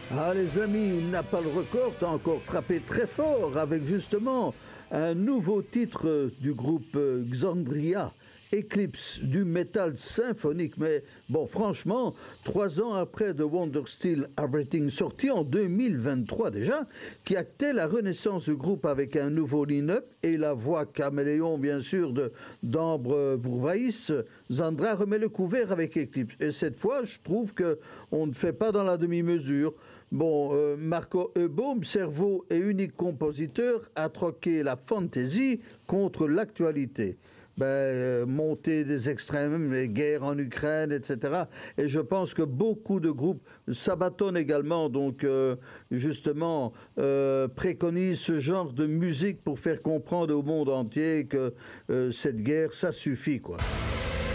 Ah les amis, Napalm Records a encore frappé très fort avec justement un nouveau titre du groupe Xandria, Eclipse, du métal symphonique. Mais bon, franchement, 3 ans après The Wonder Still Everything, sorti en 2023 déjà, qui actait la renaissance du groupe avec un nouveau line-up et la voix caméléon, bien sûr, d'Ambre Vourvaïs, Xandria remet le couvert avec Eclipse. Et cette fois, je trouve qu'on ne fait pas dans la demi-mesure. Bon, Marco Ebaum, cerveau et unique compositeur, a troqué la fantaisie contre l'actualité. Montée des extrêmes, les guerres en Ukraine, etc. Et je pense que beaucoup de groupes, Sabaton également, donc justement, préconisent ce genre de musique pour faire comprendre au monde entier que cette guerre, ça suffit, quoi.